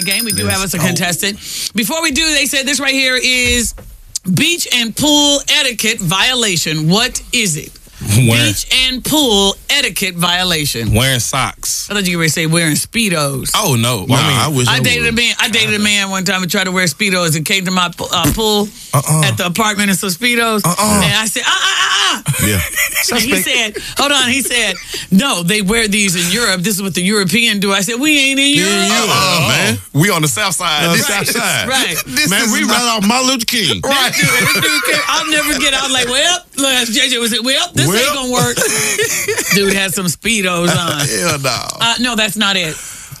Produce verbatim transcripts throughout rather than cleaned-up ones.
game. We do have us a contestant. Before we do, they said this right here is beach and pool etiquette violation. What is it? Wearing, beach and pool etiquette violation. Wearing socks. I thought you were going to say wearing Speedos. Oh, no. Nah, I mean, I wish I I dated would. a man. I dated a man one time and tried to wear Speedos and came to my uh, pool Uh-uh. at the apartment in some Speedos. Uh-uh. And I said, ah, ah, ah, ah. Yeah. And he said, hold on. He said, no, they wear these in Europe. This is what the European do. I said, we ain't in Europe. Uh, man. we on the south side. Uh, This- south side. Right. This Man, is we not- right off Martin Luther King. Right. Dude, this dude came- I'll never get out. Like, well, look, J J was it, well, this Well. ain't gonna work. Dude had some Speedos on. Hell no. Uh, no, that's not it.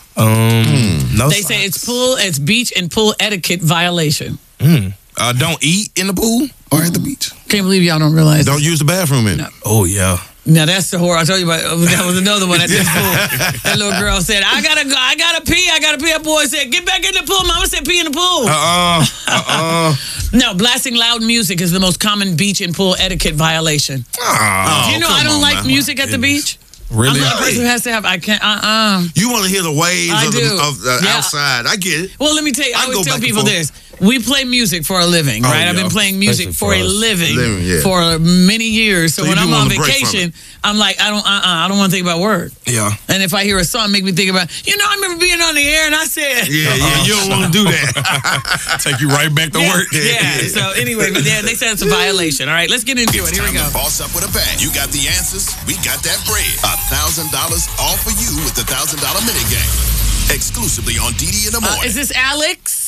Um, no They say it's pool, it's beach and pool etiquette violation. Uh, don't eat in the pool or at the beach. Can't believe y'all don't realize. Don't use the bathroom in it. No. Oh, yeah. Now that's the horror I told you about. That was another one at this pool. That little girl said, "I gotta go. I gotta pee. I gotta pee." That boy said, "Get back in the pool." Mama said, "Pee in the pool." Uh-uh. Uh-uh. No, blasting loud music is the most common beach and pool etiquette violation. Oh, Do you know I come don't on, like man. music at the beach? really? I'm not a person who has to have. I can't. Uh uh You want to hear the waves I of, do. the, of the Yeah. outside. I get it. Well, let me tell you. I, I always go tell back and people forth. this. We play music for a living, Oh, right? I've yeah. been playing music Especially for, for a us. living, Living, yeah. for many years. So, So when you do I'm on want a break from vacation, I'm like, I don't, uh, uh I don't want to think about work. Yeah. And if I hear a song, make me think about, you know, I remember being on the air and I said, Yeah, yeah. You don't want to do that. Take you right back to yeah, work. yeah. So anyway, but yeah, they said it's a violation. All right, let's get into It's it. Here we time go. to boss up with a bang. You got the answers. We got that bread. A thousand dollars all for you with the thousand dollar mini game. Exclusively on D D in the Uh, morning. is this Alex?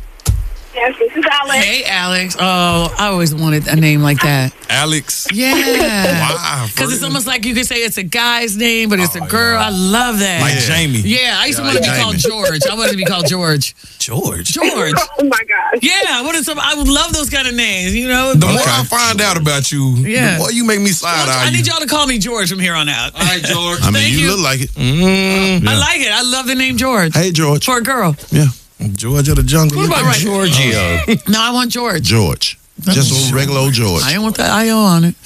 Yes, this is Alex. Hey, Alex. Oh, I always wanted a name like that. Alex. Yeah. Wow. Because it's almost like you could say it's a guy's name, but it's a girl. I love that. Like Jamie. Yeah, I used to want to be like called George. I wanted to be called George. George. George. Oh my gosh. Yeah, I wanted some. I would love those kind of names. You know. The more Okay. I find out about you, Yeah. the more you make me side I eye need you. y'all to call me George from here on out. All right, George. I mean, Thank you, you. look like it. Mm, I like it. I love the name George. Hey, George. For a girl. Yeah, George of the jungle. What about right? Giorgio? No, I want George. George. Just a regular old George. I don't want that I O on it.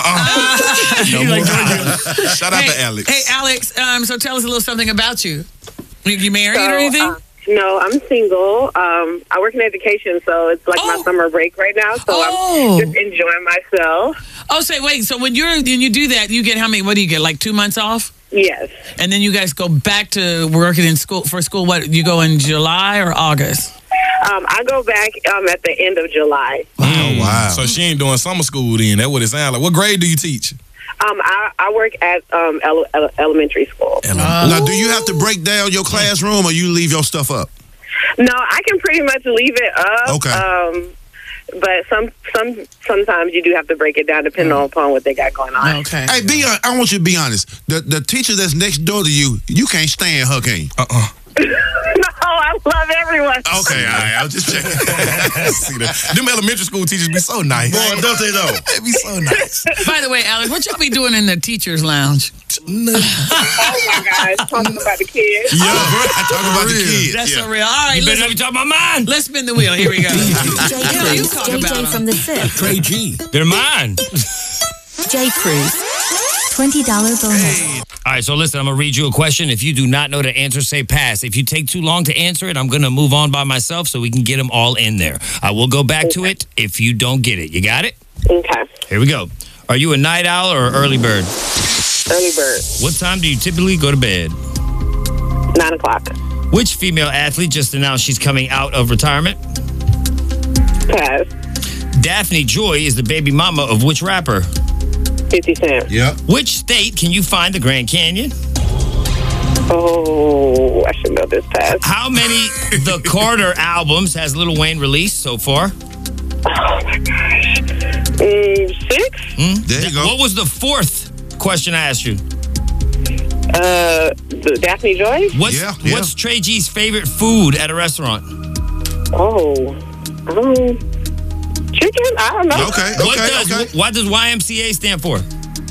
Uh-uh. You like Georgia. Shout out hey, to Alex. Hey, Alex. Um, so tell us a little something about you. You, you married So, or anything? uh, no, I'm single. Um, I work in education, so it's like Oh. my summer break right now. So Oh. I'm just enjoying myself. oh, say wait. So when you're when you do that, you get how many? What do you get? Like two months off, Yes. and then you guys go back to working in school for school. What you go in July or August? Um, I go back um, at the end of July. Oh, wow. So she ain't doing summer school then. That's what it sounds like. What grade do you teach? Um, I, I work at um, ele- ele- elementary school. Now, do you have to break down your classroom or you leave your stuff up? No, I can pretty much leave it up. Okay. Um, but some some sometimes you do have to break it down depending upon what they got going on. Okay. Hey, be. hon- I want you to be honest. The the teacher that's next door to you, you can't stand her, can you? Uh-uh. No, I love everyone. Okay, all right. I was just checking. See that? Them elementary school teachers be so nice. Boy, don't they though? They be so nice. By the way, Alex, what y'all be doing in the teachers' lounge? Oh my gosh, talking about the kids. Yeah, I talk about the kids. That's yeah. so real. All right, You better listen, not be talking about mine. let's spin the wheel. Here we go. J Yeah, you Cruz, talk J about J them. from the Sip. Trey G. They're mine. J Cruz, twenty dollar bonus. All right, so listen, I'm going to read you a question. If you do not know the answer, say pass. If you take too long to answer it, I'm going to move on by myself so we can get them all in there. I will go back to it if you don't get it. You got it? Okay. Here we go. Are you a night owl or an early bird? Early bird. What time do you typically go to bed? Nine o'clock. Which female athlete just announced she's coming out of retirement? Pass. Daphne Joy is the baby mama of which rapper? Fifty Cent. Yep. Which state can you find the Grand Canyon? Oh, I should know this. Pass. How many The Carter albums has Lil Wayne released so far? Oh my gosh. Mm, six. There you go. What was the fourth question I asked you? Uh, the Daphne Joy. What's, Yeah, yeah. what's Trey G's favorite food at a restaurant? Oh, um, chicken. I don't know. Okay, what okay, does okay. what does Y M C A stand for?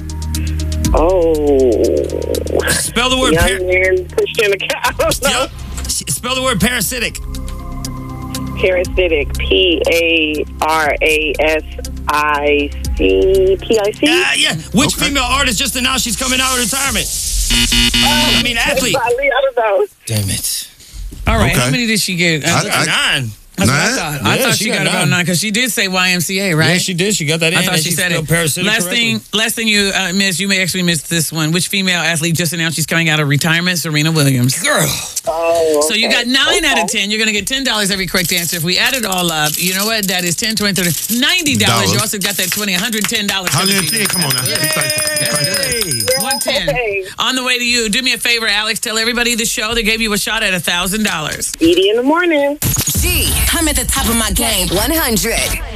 Oh, Spell the word young par- man pushed in a cow. I don't know. Yep. S- Spell the word parasitic. Parasitic. P A R A S I C. P I C. Ah, yeah. Which Okay. female artist just announced she's coming out of retirement? I mean, athlete. I don't know. Damn it. All right, how Okay. many did she get? I- I- Nine. That's what I Nine? thought. I Yeah, thought she she got got about nine. nine because she did say Y M C A, right? Yeah, she did. She got that in. I thought and she said spelled it. parasitic Last correctly. thing, last thing you uh, missed, you may actually missed this one. Which female athlete just announced she's coming out of retirement? Serena Williams. Girl. Oh, So you okay. got nine out of Okay. ten. You're going to get ten dollars every correct answer. If we add it all up, you know what? That is ten, twenty, thirty, ninety dollars. You Dollars. also got that twenty, one hundred ten dollars. one hundred ten, come on now. Be thankful. Be thankful. Hey. one ten. Hey. On the way to you. Do me a favor, Alex. Tell everybody the show. They gave you a shot at one thousand dollars. Edie in the morning. G, I'm at the top of my game. one hundred.